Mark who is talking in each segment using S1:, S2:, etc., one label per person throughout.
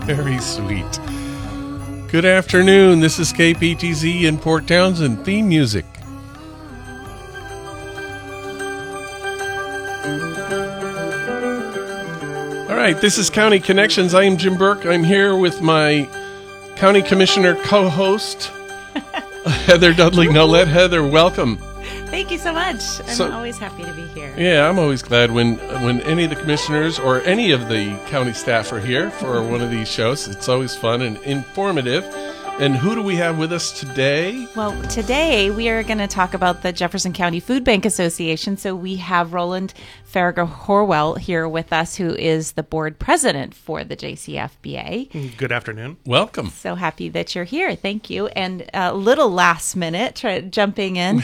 S1: Very sweet. Good afternoon. This is KPTZ in Port Townsend theme music. All right, this is County Connections. I am Jim Burke. I'm here with my County Commissioner co-host, Heather Dudley Nolet. Heather, welcome.
S2: Thank you so much. I'm always happy to be here.
S1: Yeah, I'm always glad when any of the commissioners or any of the county staff are here for one of these shows. It's always fun and informative. And who do we have with us today?
S2: Well, today we are going to talk about the Jefferson County Food Bank Association. So we have Roland Faragher-Horwell here with us, who is the board president for the JCFBA.
S3: Good afternoon.
S1: Welcome.
S2: So happy that you're here. Thank you. And a little last minute jumping in.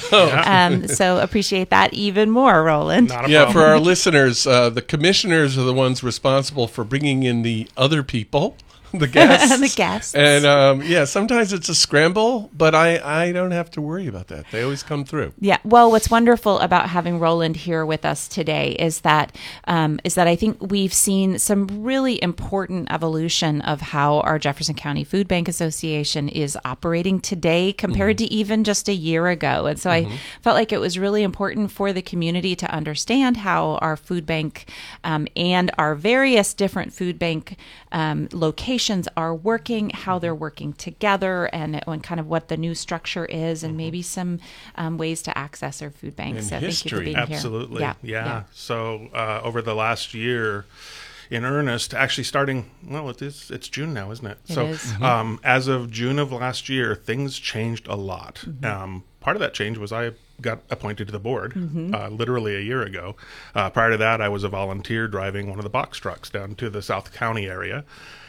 S2: So appreciate that even more, Roland.
S3: Not a problem.
S1: For our listeners, the commissioners are the ones responsible for bringing in the other people. The guests.
S2: The guests.
S1: And, sometimes it's a scramble, but I don't have to worry about that. They always come through.
S2: Yeah. Well, what's wonderful about having Roland here with us today is that I think we've seen some really important evolution of how our Jefferson County Food Bank Association is operating today compared to even just a year ago. And so I felt like it was really important for the community to understand how our food bank and our various different food bank locations are working, how they're working together, and kind of what the new structure is, and maybe some ways to access our food banks.
S1: And
S2: so
S1: history.
S2: thank you for being
S3: Absolutely.
S2: here.
S3: Yeah. So over the last year, in earnest, actually starting, it's June now, isn't it?
S2: It
S3: so
S2: is.
S3: As of June of last year, things changed a lot. Part of that change was I got appointed to the board literally a year ago. Prior to that, I was a volunteer driving one of the box trucks down to the South County area.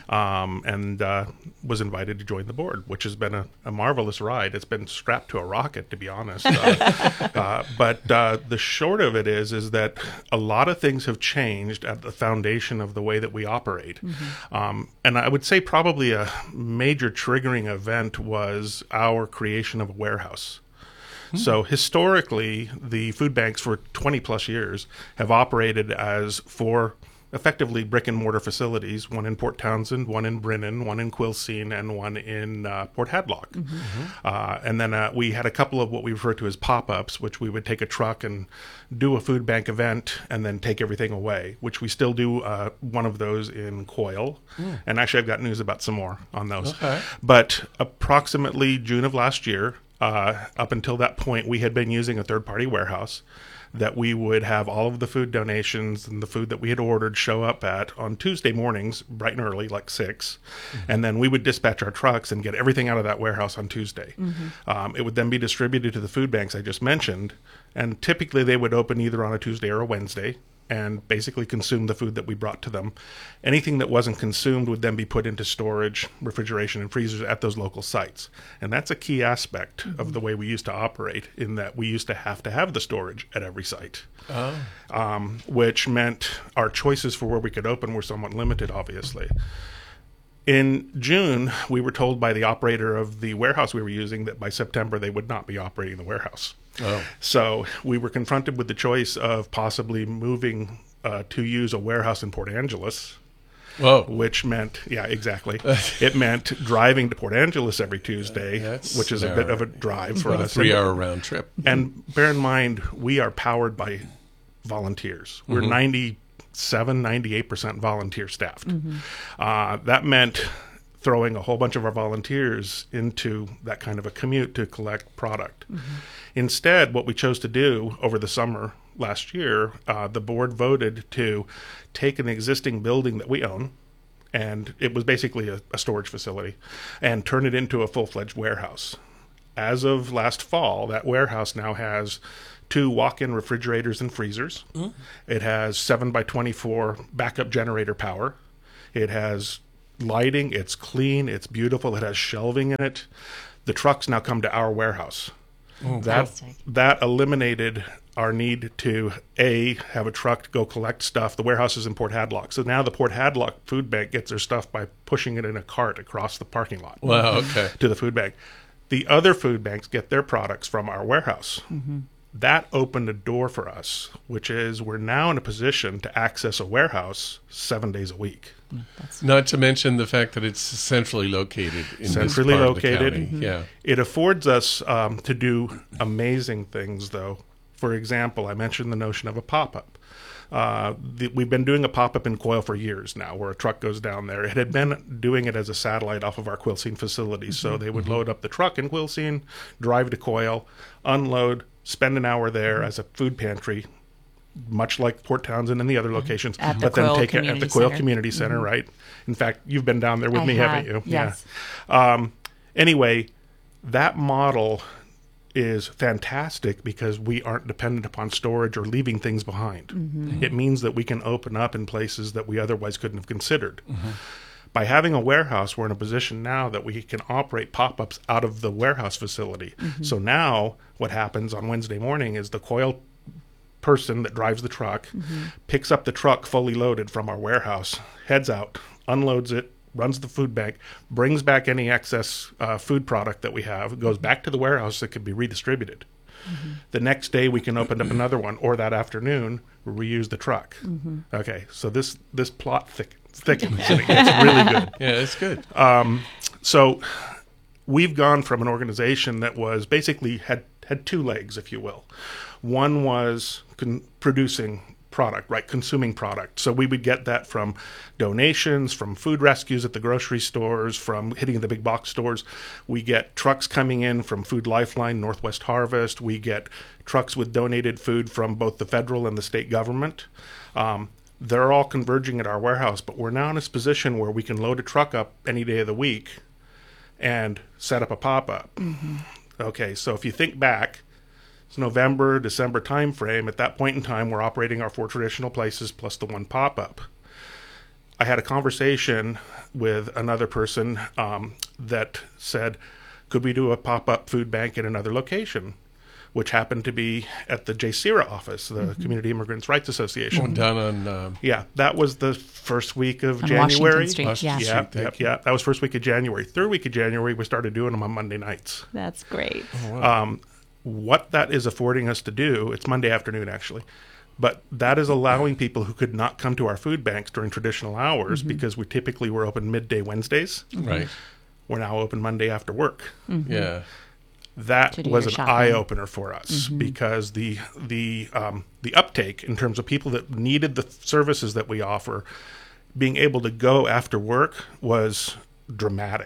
S3: And was invited to join the board, which has been a marvelous ride. It's been strapped to a rocket, to be honest. But the short of it is that a lot of things have changed at the foundation of the way that we operate. And I would say probably a major triggering event was our creation of a warehouse. So historically, the food banks for 20 plus years have operated as four effectively brick and mortar facilities, one in Port Townsend, one in Brennan, one in Quilcene, and one in Port Hadlock. And then we had a couple of what we refer to as pop-ups, which we would take a truck and do a food bank event and then take everything away, which we still do one of those in Coyle. And actually, I've got news about some more on those.
S1: Okay.
S3: But approximately June of last year, up until that point, we had been using a third-party warehouse that we would have all of the food donations and the food that we had ordered show up at on Tuesday mornings, bright and early, like 6. And then we would dispatch our trucks and get everything out of that warehouse on Tuesday. It would then be distributed to the food banks I just mentioned. And typically they would open either on a Tuesday or a Wednesday and basically consume the food that we brought to them. Anything that wasn't consumed would then be put into storage, refrigeration, and freezers at those local sites. And that's a key aspect of the way we used to operate, in that we used to have the storage at every site. Which meant our choices for where we could open were somewhat limited, obviously. In June, we were told by the operator of the warehouse we were using that by September they would not be operating the warehouse. So we were confronted with the choice of possibly moving to use a warehouse in Port Angeles. Which meant, exactly. It meant driving to Port Angeles every Tuesday, which is a bit of a drive for us.
S1: A 3-hour round trip.
S3: And bear in mind, we are powered by volunteers. We're 98% volunteer staffed. That meant throwing a whole bunch of our volunteers into that kind of a commute to collect product. Instead, what we chose to do over the summer last year, the board voted to take an existing building that we own, and it was basically a storage facility, and turn it into a full-fledged warehouse. As of last fall, that warehouse now has 2 walk-in refrigerators and freezers. It has 7x24 backup generator power. It has lighting. It's clean. It's beautiful. It has shelving in it. The trucks now come to our warehouse. That eliminated our need to, have a truck to go collect stuff. The warehouse is in Port Hadlock. So now the Port Hadlock food bank gets their stuff by pushing it in a cart across the parking lot to the food bank. The other food banks get their products from our warehouse. That opened a door for us, which is we're now in a position to access a warehouse 7 days a week.
S1: Not to mention the fact that it's centrally located in
S3: Centrally
S1: this part
S3: located.
S1: of the county. Yeah.
S3: It affords us to do amazing things, though. For example, I mentioned the notion of a pop-up. We've been doing a pop-up in Coyle for years now, where a truck goes down there. It had been doing it as a satellite off of our Quilcene facility. So they would load up the truck in Quilcene, drive to Coyle, unload, spend an hour there as a food pantry, much like Port Townsend and the other locations,
S2: At the
S3: but then
S2: Coyle
S3: take it at the
S2: Community
S3: Coyle
S2: Center.
S3: Community Center, right? In fact, you've been down there with
S2: I
S3: me,
S2: have,
S3: haven't you?
S2: yes.
S3: Yeah. Anyway, that model is fantastic because we aren't dependent upon storage or leaving things behind. It means that we can open up in places that we otherwise couldn't have considered. By having a warehouse, we're in a position now that we can operate pop-ups out of the warehouse facility. So now what happens on Wednesday morning is the Coyle person that drives the truck picks up the truck fully loaded from our warehouse, heads out, unloads it, runs the food bank, brings back any excess food product that we have, goes back to the warehouse that could be redistributed. The next day we can open up another one, or that afternoon reuse the truck. Okay, so this plot thickens and it gets really good.
S1: Yeah, it's good.
S3: So we've gone from an organization that was basically had two legs, if you will. One was producing product, right? Consuming product. So we would get that from donations, from food rescues at the grocery stores, from hitting the big box stores. We get trucks coming in from Food Lifeline, Northwest Harvest. We get trucks with donated food from both the federal and the state government. They're all converging at our warehouse, but we're now in this position where we can load a truck up any day of the week and set up a pop-up. Okay, so if you think back, it's November, December timeframe. At that point in time, we're operating our 4 traditional places plus the 1 pop-up. I had a conversation with another person that said, could we do a pop-up food bank in another location? Which happened to be at the JCERA office, the Community Immigrants' Rights Association.
S1: Down on
S3: Yeah, that was the first week of
S2: On
S3: January.
S2: Washington Street,
S1: Washington
S2: yeah.
S1: Street.
S3: Yeah, that was first week of January. Third week of January, we started doing them on Monday nights.
S2: That's great.
S3: What that is affording us to do, it's Monday afternoon actually, but that is allowing people who could not come to our food banks during traditional hours because we typically were open midday Wednesdays.
S1: right.
S3: We're now open Monday after work.
S1: Yeah.
S3: That
S2: To do
S3: was
S2: your
S3: an
S2: shopping.
S3: eye opener for us because the uptake in terms of people that needed the services that we offer, being able to go after work was dramatic.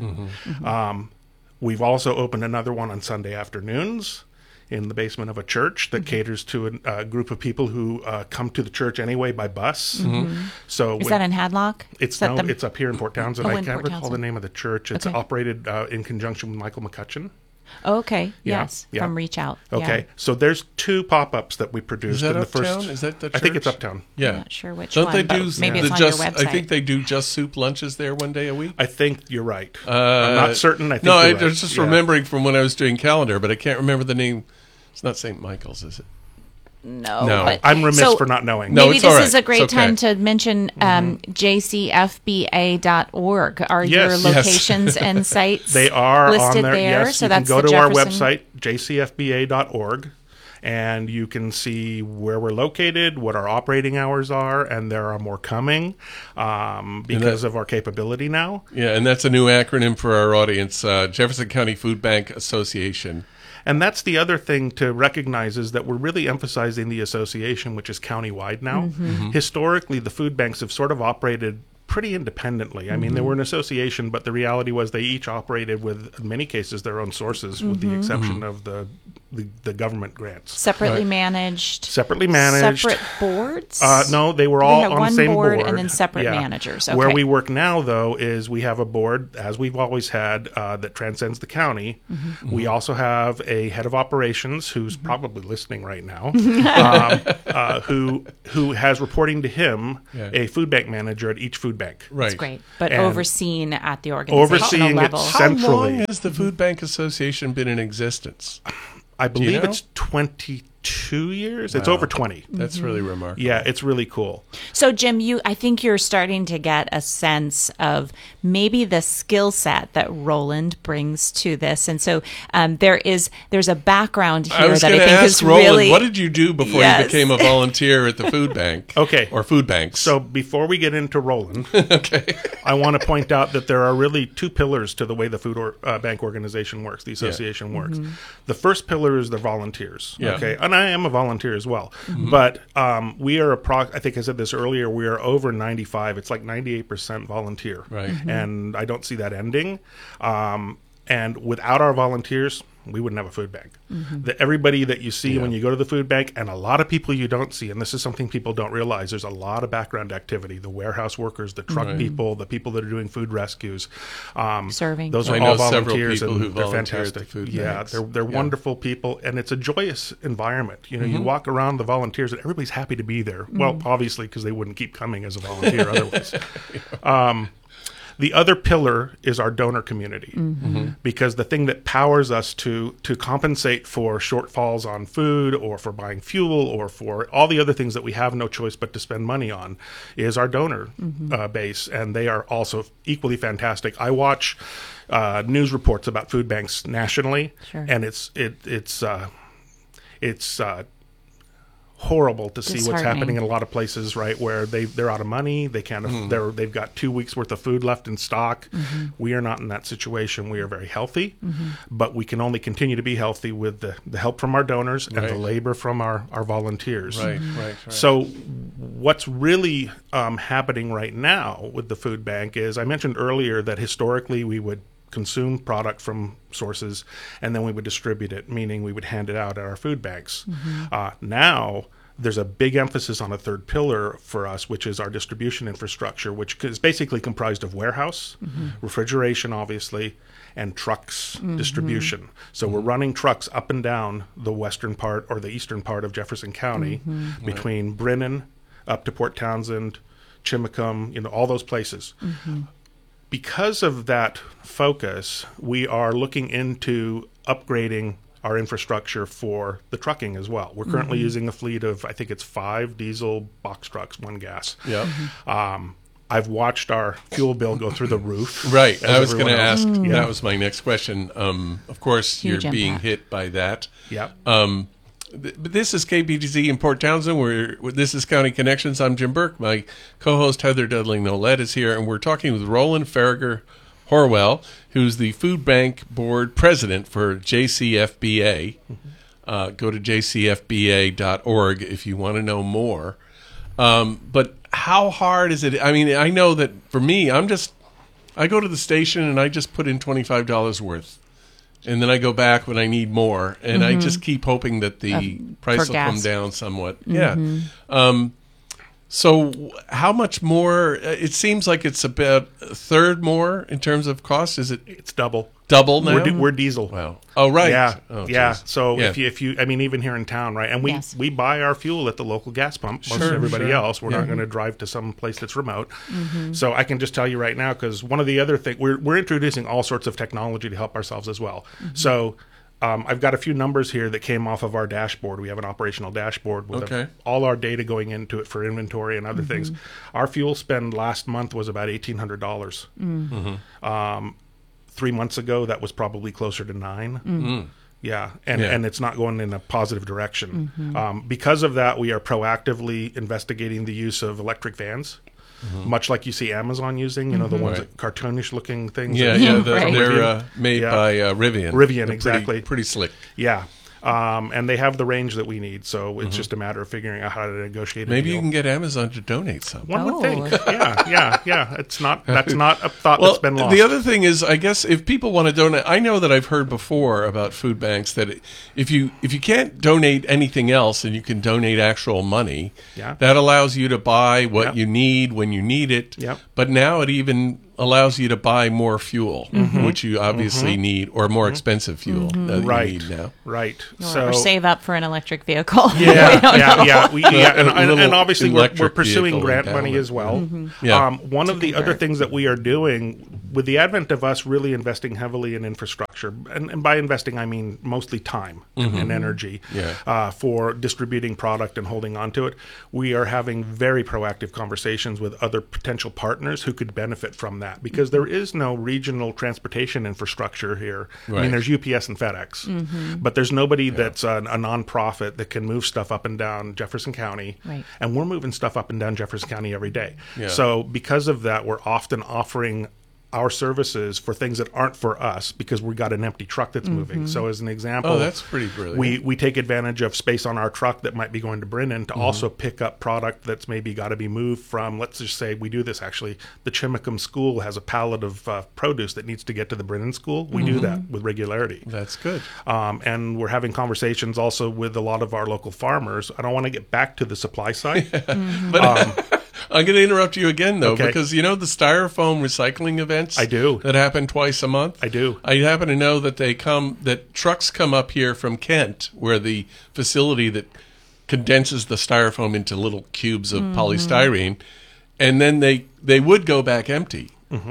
S3: We've also opened another one on Sunday afternoons in the basement of a church that caters to a group of people who come to the church anyway by bus. So
S2: Is that in Hadlock?
S3: it's
S2: Is that the-
S3: it's up here in Port Townsend.
S2: Oh,
S3: I
S2: in
S3: can't
S2: Port
S3: recall the
S2: Townsend.
S3: name of the church. It's
S2: Okay.
S3: operated in conjunction with Michael McCutcheon.
S2: Oh, okay.
S3: Yeah,
S2: Yes.
S3: yeah.
S2: From Reach Out.
S3: Okay,
S2: Yeah.
S3: so there's 2 pop-ups that we produced
S1: Is that
S3: in the
S1: uptown?
S3: first.
S1: Is that the
S3: I think it's
S1: church?
S3: uptown.
S1: Yeah.
S2: I'm not sure which
S1: Don't
S2: one.
S1: they
S2: but
S1: do
S2: maybe
S1: the
S2: it's on
S1: just?
S2: your website.
S1: I think they do just soup lunches there one day a week.
S3: I think you're right. I'm not certain. I think
S1: no,
S3: you're
S1: I
S3: right.
S1: was just
S3: Yeah.
S1: remembering from when I was doing calendar, but I can't remember the name. It's not St. Michael's, is it?
S2: No.
S1: No.
S2: But,
S3: I'm remiss
S2: so
S3: for not knowing.
S1: No,
S2: maybe
S1: it's
S2: this
S1: all right.
S2: is a great
S1: It's okay.
S2: time to mention jcfba.org. Are
S3: Yes.
S2: your
S3: Yes.
S2: locations and sites
S3: They are
S2: listed
S3: on there. Yes,
S2: So
S3: you can
S2: that's
S3: go
S2: the
S3: to our
S2: Jefferson-
S3: website, jcfba.org, and you can see where we're located, what our operating hours are, and there are more coming because of our capability now.
S1: Yeah, and that's a new acronym for our audience, Jefferson County Food Bank Association.
S3: And that's the other thing to recognize is that we're really emphasizing the association, which is countywide now. Historically, the food banks have sort of operated pretty independently. I mean, they were an association, but the reality was they each operated with, in many cases, their own sources, with the exception of the government grants.
S2: Separately
S1: Right.
S2: managed.
S3: Separately managed.
S2: Separate boards?
S3: No, they were
S2: They
S3: all
S2: had
S3: on
S2: one
S3: the same
S2: board
S3: board.
S2: and then separate managers.
S3: Where
S2: Okay.
S3: we work now, though, is we have a board, as we've always had, that transcends the county. We also have a head of operations who's probably listening right now, who has reporting to him a food bank manager at each food bank.
S1: Right.
S2: That's great. But
S3: And
S2: overseen at the organizational
S3: overseeing it
S2: level.
S1: How
S3: centrally.
S1: long has the Food Bank Association been in existence?
S3: I believe
S1: know?
S3: it's 22 2 years. It's
S1: Wow.
S3: over 20.
S1: That's really remarkable.
S3: Yeah, it's really cool.
S2: So, Jim, I think you're starting to get a sense of maybe the skill set that Roland brings to this, and so there's a background
S1: I
S2: here
S1: was
S2: that
S1: going
S2: I
S1: to
S2: think
S1: ask
S2: is
S1: Roland,
S2: really.
S1: what did you do before
S2: Yes.
S1: you became a volunteer at the food bank?
S3: Okay.
S1: Or food banks?
S3: So before we get into Roland,
S1: okay.
S3: I want to point out that there are really two pillars to the way the food bank organization works, the association works. The first pillar is the volunteers.
S1: Yeah.
S3: Okay, and I am a volunteer as well. But we are I think I said this earlier. We are over 95. It's like 98% volunteer.
S1: Right.
S3: And I don't see that ending. And without our volunteers, we wouldn't have a food bank. Everybody that you see when you go to the food bank, and a lot of people you don't see, and this is something people don't realize, there's a lot of background activity. The warehouse workers, the truck people, the people that are doing food rescues.
S2: Serving.
S3: Those
S1: I
S3: are
S1: know
S3: all
S1: several
S3: volunteers,
S1: people
S3: and
S1: who
S3: they're
S1: volunteer at the
S3: fantastic.
S1: food
S3: Yeah,
S1: banks.
S3: they're wonderful people, and it's a joyous environment. You know, you walk around the volunteers, and everybody's happy to be there. Well, obviously, because they wouldn't keep coming as a volunteer otherwise. The other pillar is our donor community, because the thing that powers us to compensate for shortfalls on food or for buying fuel or for all the other things that we have no choice but to spend money on is our donor base, and they are also equally fantastic. I watch news reports about food banks nationally,
S2: Sure.
S3: and it's horrible to see what's
S2: Disheartening.
S3: happening in a lot of places, right, where they're out of money. They can't. They've got 2 weeks worth of food left in stock. We are not in that situation. We are very healthy, but we can only continue to be healthy with the help from our donors and the
S1: Right.
S3: labor from our volunteers.
S1: Right.
S3: So what's really happening right now with the food bank is, I mentioned earlier that historically we would consume product from sources and then we would distribute it, meaning we would hand it out at our food banks. Now there's a big emphasis on a third pillar for us, which is our distribution infrastructure, which is basically comprised of warehouse, refrigeration, obviously, and trucks distribution. So we're running trucks up and down the western part or the eastern part of Jefferson County, between Brennan up to Port Townsend, Chimacum, all those places. Because of that focus, we are looking into upgrading our infrastructure for the trucking as well. We're currently using a fleet of, I think it's 5 diesel box trucks, 1 gas.
S1: Yep.
S3: I've watched our fuel bill go through the roof.
S1: Right.
S3: as
S1: I was going to
S3: everyone else.
S1: ask. That was my next question. Of course,
S2: Huge
S1: you're being
S2: impact.
S1: hit by that.
S3: Yep.
S1: But this is KPTZ in Port Townsend. This is County Connections. I'm Jim Burke. My co-host Heather Dudley-Nolette is here, and we're talking with Roland Farragher Horwell, who's the Food Bank Board President for JCFBA. Go to jcfba.org if you want to know more. But how hard is it? I mean, I know that for me, I go to the station and I just put in $25 worth. And then I go back when I need more, and I just keep hoping that the price will come
S2: gas.
S1: down somewhat. Yeah. So how much more? It seems like it's about a third more in terms of cost. Is it
S3: It's double.
S1: double now?
S3: We're diesel.
S1: Wow. Oh, right.
S3: Yeah,
S1: Oh,
S3: yeah.
S1: geez.
S3: So
S1: Yeah.
S3: if you, I mean, even here in town, right? And
S2: Yes.
S3: we buy our fuel at the local gas pump. Most
S1: Sure,
S3: everybody
S1: sure.
S3: else, we're not going to drive to some place that's remote. So I can just tell you right now, because one of the other things we're introducing all sorts of technology to help ourselves as well. So. I've got a few numbers here that came off of our dashboard. We have an operational dashboard with
S1: Okay.
S3: all our data going into it for inventory and other things. Our fuel spend last month was about $1,800. 3 months ago, that was probably closer to $9. Yeah, and it's not going in a positive direction. Because of that, we are proactively investigating the use of electric vans. Much like you see Amazon using, the ones
S1: Right.
S3: that cartoonish looking things.
S1: Yeah,
S3: that-
S2: Right.
S1: they're made
S3: Yeah.
S1: by Rivian.
S3: Rivian,
S1: They're
S3: exactly.
S1: Pretty slick.
S3: Yeah. And they have the range that we need, so it's just a matter of figuring out how to negotiate.
S1: Maybe
S3: a
S1: you
S3: deal.
S1: can get Amazon to donate some.
S3: One
S2: Oh.
S3: would think. Yeah. That's not a thought that's been lost.
S1: The other thing is, I guess if people want to donate, I know that I've heard before about food banks that if you can't donate anything else and you can donate actual money,
S3: Yeah.
S1: that allows you to buy what
S3: Yep.
S1: you need when you need it.
S3: Yep.
S1: But now it even allows you to buy more fuel, which you obviously need, or more expensive fuel that
S3: right.
S1: you need now.
S3: Right.
S2: Or save up for an electric vehicle.
S3: Yeah.
S1: Little
S3: And obviously we're
S1: electric
S3: pursuing
S1: vehicle
S3: grant
S1: endowment.
S3: money as well.
S1: Yeah.
S3: One of the other things that we are doing with the advent of us really investing heavily in infrastructure, and by investing I mean mostly time and energy for distributing product and holding on to it, we are having very proactive conversations with other potential partners who could benefit from that, because there is no regional transportation infrastructure here.
S1: Right.
S3: I mean, there's UPS and FedEx, but there's nobody that's a nonprofit that can move stuff up and down Jefferson County, and we're moving stuff up and down Jefferson County every day. So because of that, we're often offering our services for things that aren't for us because we got an empty truck that's moving. So as an example,
S1: that's pretty brilliant.
S3: We take advantage of space on our truck that might be going to Brennan to also pick up product that's maybe got to be moved from, let's just say we do this actually, the Chimicum School has a pallet of produce that needs to get to the Brennan School. We do that with regularity.
S1: That's good.
S3: And we're having conversations also with a lot of our local farmers. I don't want to get back to the supply side.
S1: But I'm going to interrupt you again, though, because you know the styrofoam recycling events?
S3: I do.
S1: That happen twice a month?
S3: I do.
S1: I happen to know that that trucks come up here from Kent, where the facility that condenses the styrofoam into little cubes of polystyrene, and then they would go back empty.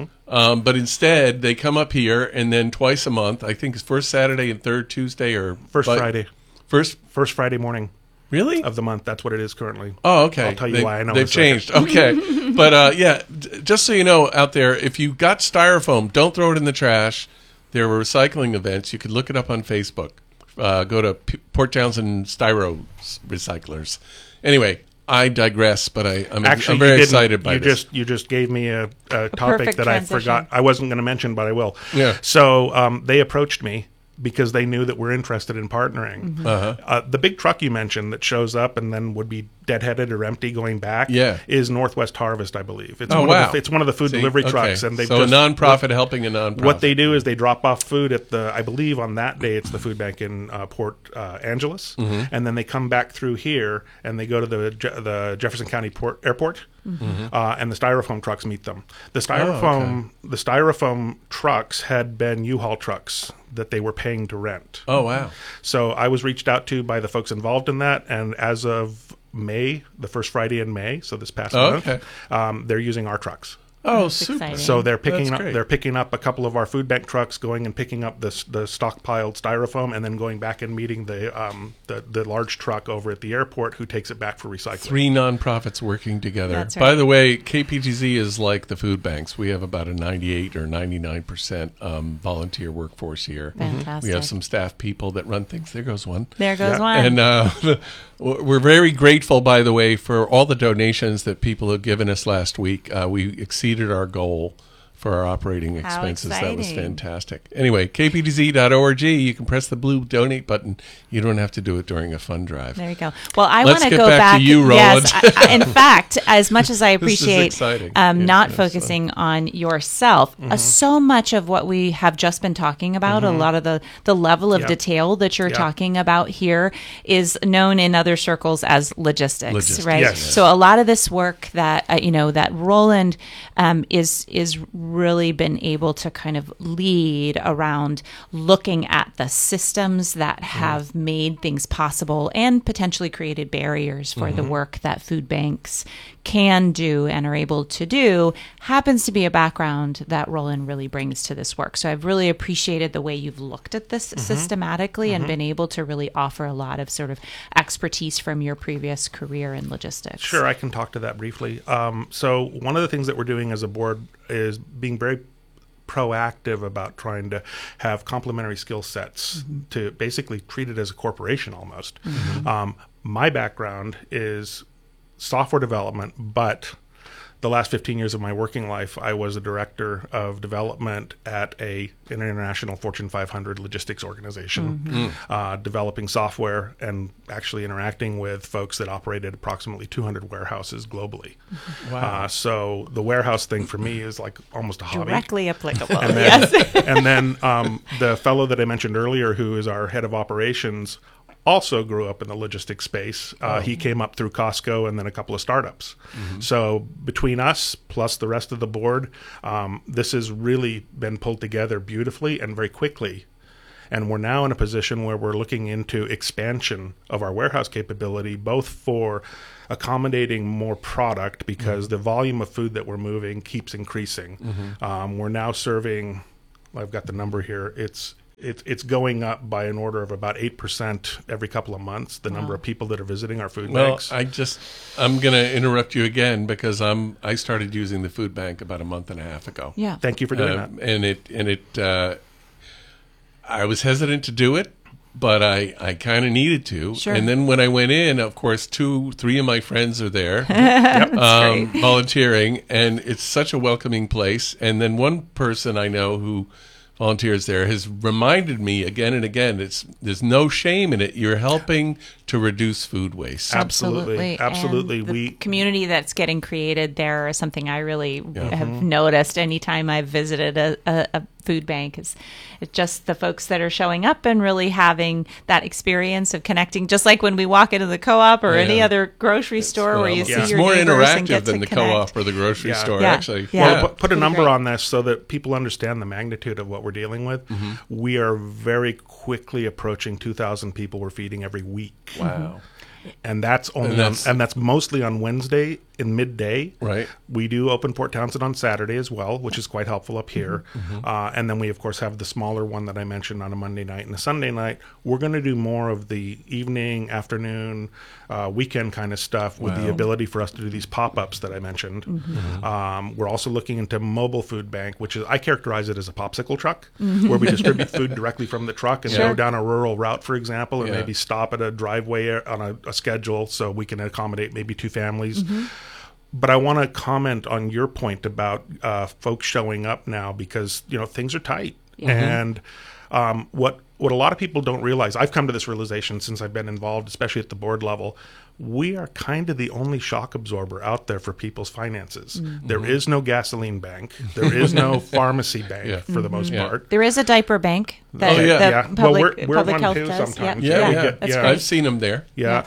S1: But instead, they come up here, and then twice a month, I think it's first Saturday and third Tuesday, or
S3: Friday.
S1: First
S3: Friday morning.
S1: Really?
S3: Of the month. That's what it is currently.
S1: Oh, okay.
S3: I'll tell you why I know.
S1: They've changed. Okay. But just so you know out there, if you got styrofoam, don't throw it in the trash. There were recycling events. You could look it up on Facebook. Go to Port Townsend Styro Recyclers. Anyway, I digress, but I'm very excited by this.
S3: You just gave me a topic that I forgot. I wasn't going to mention, but I will.
S1: Yeah.
S3: So they approached me because they knew that we're interested in partnering. The big truck you mentioned that shows up and then would be deadheaded or empty going back is Northwest Harvest, I believe. It's it's one of the food delivery trucks. And
S1: so a nonprofit helping a nonprofit.
S3: What they do is they drop off food at I believe on that day it's the food bank in Port Angeles, and then they come back through here and they go to the Jefferson County Airport, and the styrofoam trucks meet them. The styrofoam trucks had been U-Haul trucks that they were paying to rent.
S1: Oh, wow.
S3: So I was reached out to by the folks involved in that, and as of May, the first Friday in May, so this past month, they're using our trucks.
S1: Oh,
S2: That's
S1: super!
S2: exciting.
S3: So they're picking up a couple of our food bank trucks, going and picking up the stockpiled styrofoam, and then going back and meeting the large truck over at the airport, who takes it back for recycling.
S1: 3 nonprofits working together.
S2: That's right.
S1: By the way, KPTZ is like the food banks. We have about a 98 or 99% volunteer workforce here.
S2: Fantastic.
S1: We have some staff people that run things. There goes one.
S2: There goes one.
S1: And we're very grateful, by the way, for all the donations that people have given us last week. We exceeded our goal for our operating expenses. That was fantastic. Anyway, kptz.org. You can press the blue donate button. You don't have to do it during a fund drive.
S2: There you go. Well, I want to go
S1: back to you, Roland.
S2: Yes, in fact, as much as I appreciate not
S1: Yes,
S2: focusing on yourself, so much of what we have just been talking about, a lot of the level of detail that you're talking about here is known in other circles as logistics. Right?
S3: Yes.
S2: So a lot of this work that that Roland is really been able to kind of lead around looking at the systems that have made things possible and potentially created barriers for the work that food banks can do and are able to do happens to be a background that Roland really brings to this work. So I've really appreciated the way you've looked at this systematically and been able to really offer a lot of sort of expertise from your previous career in logistics.
S3: Sure, I can talk to that briefly. So one of the things that we're doing as a board is being very proactive about trying to have complementary skill sets to basically treat it as a corporation almost. My background is software development, but the last 15 years of my working life, I was a director of development at an international Fortune 500 logistics organization, developing software and actually interacting with folks that operated approximately 200 warehouses globally.
S1: Wow.
S3: So the warehouse thing for me is like almost a hobby.
S2: Directly applicable.
S3: And then, and then the fellow that I mentioned earlier, who is our head of operations, also grew up in the logistics space. He came up through Costco and then a couple of startups. So between us plus the rest of the board, this has really been pulled together beautifully and very quickly. And we're now in a position where we're looking into expansion of our warehouse capability, both for accommodating more product because the volume of food that we're moving keeps increasing. We're now serving, I've got the number here, it's going up by an order of about 8% every couple of months, the number of people that are visiting our food banks.
S1: I'm going to interrupt you again because I started using the food bank about a month and a half ago.
S2: Yeah.
S3: Thank you for doing that.
S1: I was hesitant to do it, but I kind of needed to.
S2: Sure.
S1: And then when I went in, of course, 3 of my friends are there volunteering, and it's such a welcoming place. And then one person I know who volunteers there has reminded me again and again, there's no shame in it. You're helping to reduce food waste.
S3: Absolutely.
S2: And the community that's getting created there is something I really have noticed anytime I've visited a food bank. It's just the folks that are showing up and really having that experience of connecting, just like when we walk into the co-op or any other grocery store where you see your
S1: more
S2: neighbors and get
S1: interactive than
S2: to
S1: the
S2: connect.
S1: co-op or the grocery store,
S2: Yeah.
S1: actually.
S2: Yeah.
S3: Well, put a number
S2: Great.
S3: on this so that people understand the magnitude of what we're dealing with. We are very quickly approaching 2,000 people we're feeding every week.
S1: Wow.
S3: And that's only and that's mostly on Wednesday in midday.
S1: Right.
S3: We do open Port Townsend on Saturday as well, which is quite helpful up here. And then we, of course, have the smaller one that I mentioned on a Monday night and a Sunday night. We're going to do more of the evening, afternoon, weekend kind of stuff with the ability for us to do these pop-ups that I mentioned. We're also looking into mobile food bank, which is, I characterize it as a popsicle truck, where we distribute food directly from the truck and go down a rural route, for example, and maybe stop at a driveway on a schedule so we can accommodate maybe 2 families. But I want to comment on your point about folks showing up now because, things are tight. And what a lot of people don't realize, I've come to this realization since I've been involved, especially at the board level, we are kind of the only shock absorber out there for people's finances. There is no gasoline bank. There is no pharmacy bank for the most part.
S2: There is a diaper bank that the public
S3: one
S2: health
S3: too
S2: does.
S3: sometimes.
S2: That's great.
S1: I've seen them there.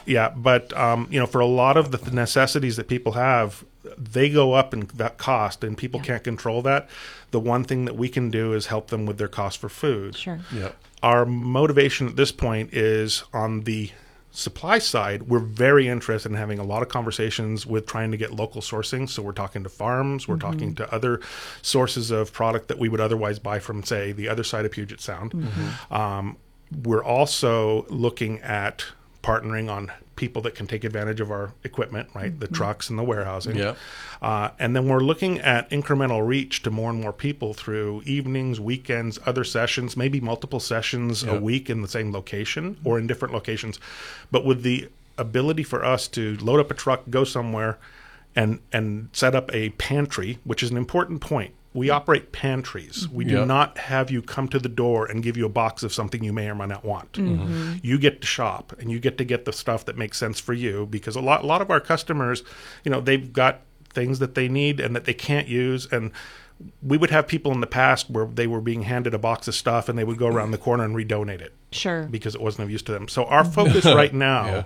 S3: But for a lot of the necessities that people have, they go up in that cost, and people can't control that. The one thing that we can do is help them with their cost for food.
S2: Sure.
S1: Yeah.
S3: Our motivation at this point is on the supply side. We're very interested in having a lot of conversations with trying to get local sourcing. So we're talking to farms, we're talking to other sources of product that we would otherwise buy from, say, the other side of Puget Sound. We're also looking at partnering on people that can take advantage of our equipment, right? The trucks and the warehousing.
S1: Yeah.
S3: And then we're looking at incremental reach to more and more people through evenings, weekends, other sessions, maybe multiple sessions a week in the same location or in different locations. But with the ability for us to load up a truck, go somewhere, and set up a pantry, which is an important point. We operate pantries. We do not have you come to the door and give you a box of something you may or may not want. You get to shop, and you get to get the stuff that makes sense for you, because a lot of our customers, they've got things that they need and that they can't use. And we would have people in the past where they were being handed a box of stuff and they would go around the corner and redonate it.
S2: Sure.
S3: Because it wasn't of use to them. So our focus right now,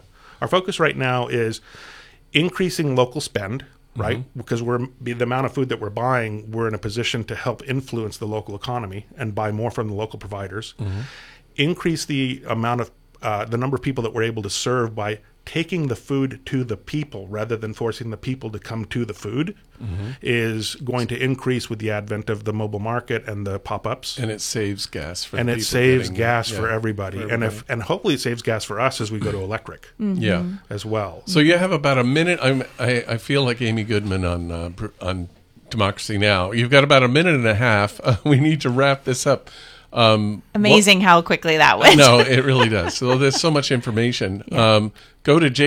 S3: is increasing local spend. Right? Because the amount of food that we're buying, we're in a position to help influence the local economy and buy more from the local providers. Increase the amount of the number of people that we're able to serve by taking the food to the people rather than forcing the people to come to the food is going to increase with the advent of the mobile market and the pop-ups.
S1: And it saves gas for
S3: and
S1: people.
S3: it saves
S1: getting,
S3: gas for everybody. And hopefully it saves gas for us as we go to electric as well.
S1: So you have about a minute. I feel like Amy Goodman on Democracy Now! You've got about a minute and a half. We need to wrap this up.
S2: Amazing how quickly that went.
S1: No, it really does. So there's so much information. Go to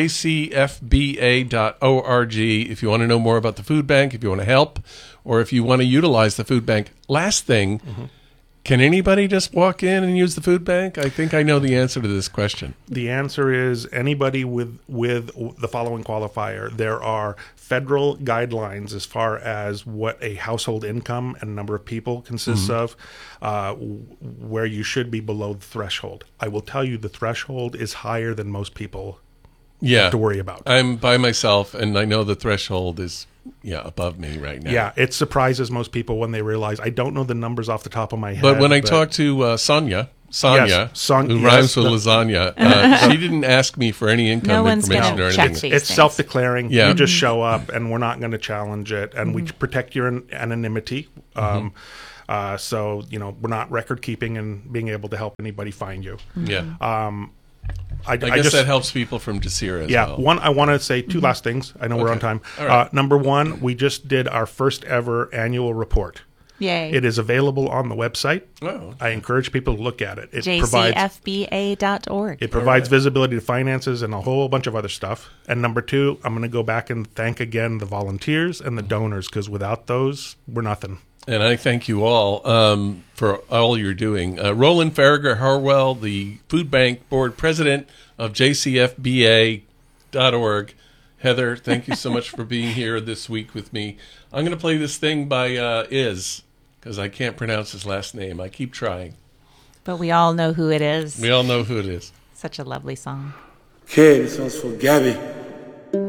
S1: jcfba.org if you want to know more about the food bank, if you want to help, or if you want to utilize the food bank. Last thing, can anybody just walk in and use the food bank? I think I know the answer to this question.
S3: The answer is anybody with the following qualifier. There are federal guidelines as far as what a household income and number of people consists of, where you should be below the threshold. I will tell you the threshold is higher than most people have to worry about.
S1: I'm by myself, and I know the threshold is above me right now.
S3: Yeah, it surprises most people when they realize, I don't know the numbers off the top of my head.
S1: But when I talked to Sonia, Sonia,
S3: Yes, Son-
S1: who
S3: yes,
S1: rhymes with
S3: the-
S1: lasagna. She didn't ask me for any income
S2: No one's
S1: information
S2: gonna
S1: or
S2: check
S1: anything.
S2: these
S3: It's
S2: things.
S3: self-declaring.
S1: Yeah.
S3: You just show up, and we're not going to challenge it, and we protect your anonymity. So we're not record keeping and being able to help anybody find you.
S1: Yeah.
S3: I
S1: guess
S3: just,
S1: that helps people from Desira as
S3: yeah.
S1: well.
S3: One, I want to say two last things. I know we're on
S1: Okay.
S3: time.
S1: All right.
S3: Number one, we just did our first ever annual report.
S2: Yay.
S3: It is available on the website.
S1: Oh.
S3: I encourage people to look at it. It provides
S2: jcfba.org.
S3: It provides visibility to finances and a whole bunch of other stuff. And number two, I'm going to go back and thank again the volunteers and the donors, because without those, we're nothing.
S1: And I thank you all for all you're doing. Roland Farragher Harwell, the Food Bank Board President of JCFBA.org. Heather, thank you so much for being here this week with me. I'm going to play this thing by Iz, because I can't pronounce his last name. I keep trying.
S2: But we all know who it is.
S1: We all know who it is.
S2: Such a lovely song.
S4: Okay, this one's for Gabby.